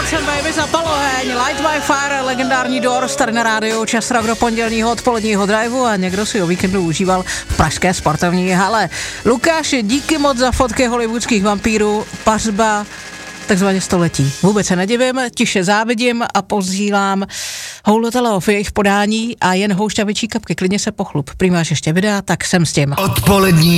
Jsem Baby za Paloheň, Light My Fire, legendární Doors, tady na rádiu, čas rok do pondělního odpoledního driveu a někdo si o víkendu užíval v pražské sportovní hale. Lukáš, díky moc za fotky hollywoodských vampírů, pařba takzvaně století. Vůbec se nedivím, tiše závidím a posílám Houlotelov v jejich podání a jen houšťavičí kapky, klidně se pochlup. Prý máš ještě videa, tak jsem s tím. Odpolední